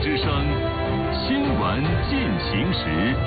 之声新闻进行时。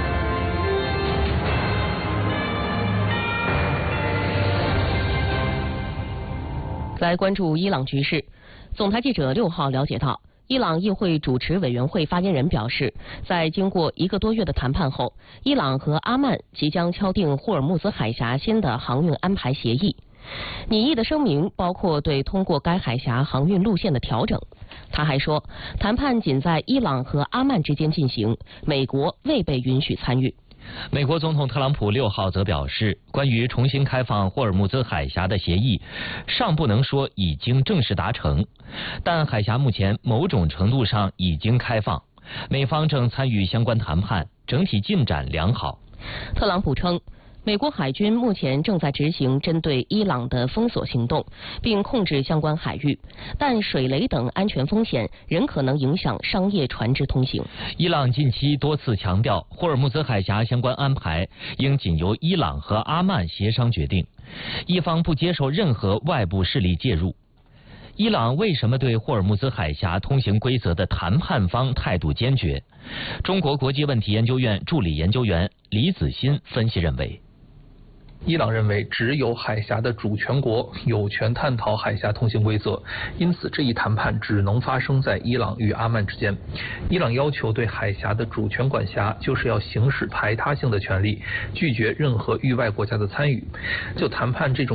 来关注伊朗局势。总台记者6号了解到，伊朗议会主持委员会发言人表示，在经过1个多月的谈判后，伊朗和阿曼即将敲定霍尔木兹海峡新的航运安排协议。拟议的声明包括对通过该海峡航运路线的调整。他还说，谈判仅在伊朗和阿曼之间进行，美国未被允许参与。 美国总统特朗普6号则表示，关于重新开放霍尔木兹海峡的协议，尚不能说已经正式达成，但海峡目前某种程度上已经开放，美方正参与相关谈判，整体进展良好。 特朗普称，美国海军目前正在执行针对伊朗的封锁行动，并控制相关海域，但水雷等安全风险仍可能影响商业船只通行。 伊朗近期多次强调，霍尔木兹海峡相关安排应仅由伊朗和阿曼协商决定，伊方不接受任何外部势力介入。伊朗为什么对霍尔木兹海峡通行规则的谈判方态度坚决？中国国际问题研究院助理研究员李子欣分析认为， 伊朗认为，只有海峡的主权国有权探讨海峡通行规则，因此这一谈判只能发生在伊朗与阿曼之间。伊朗要求对海峡的主权管辖，就是要行使排他性的权利，拒绝任何域外国家的参与。就谈判这种